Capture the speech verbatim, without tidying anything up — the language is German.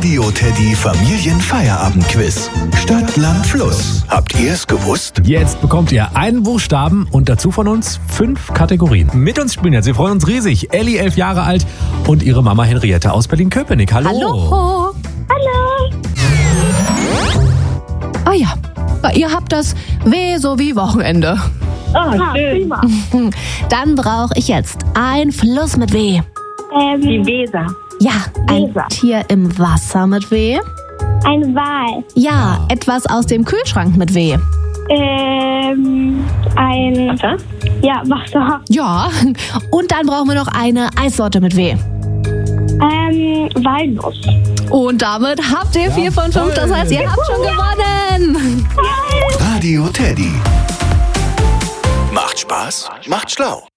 Radio Teddy Familienfeierabendquiz. Stadt, Land, Fluss. Habt ihr es gewusst? Jetzt bekommt ihr einen Buchstaben und dazu von uns fünf Kategorien. Mit uns spielen jetzt, wir freuen uns riesig. Elli, elf Jahre alt, und ihre Mama Henriette aus Berlin-Köpenick. Hallo. Hallo. Hallo. Ah ja, ihr habt das W so wie Wochenende. Oh, schön. Prima. Dann brauche ich jetzt ein Fluss mit W. Ähm, Die Weser. Ja, ein Weser. Tier im Wasser mit W. Ein Wal. Ja, etwas aus dem Kühlschrank mit W. Ähm, ein... Wasser? Ja, Wasser. Ja, und dann brauchen wir noch eine Eissorte mit W. Ähm, Walnuss. Und damit habt ihr vier von fünf, das heißt, ihr habt schon gewonnen. Radio Teddy. Macht Spaß, macht schlau.